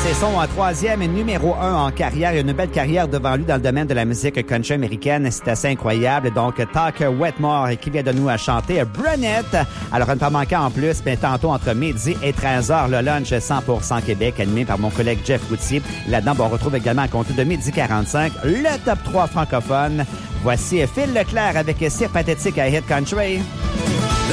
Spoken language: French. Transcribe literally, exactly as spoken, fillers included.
C'est son euh, troisième numéro un en carrière. Il a une belle carrière devant lui dans le domaine de la musique country américaine. C'est assez incroyable. Donc, Tucker Wetmore qui vient de nous chanter Brunette. Alors, à ne pas manquer en plus, mais tantôt entre midi et treize heures, le lunch cent pour cent Québec animé par mon collègue Jeff Routier. Là-dedans, bon, on retrouve également à compter de midi quarante-cinq le top trois francophone. Voici Phil Leclerc avec Cire pathétique à Hit Country.